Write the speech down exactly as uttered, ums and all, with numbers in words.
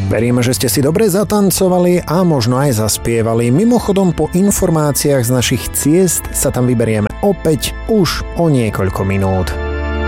Veríme, že ste si dobre zatancovali a možno aj zaspievali. Mimochodom, po informáciách z našich ciest sa tam vyberieme opäť už o niekoľko minút.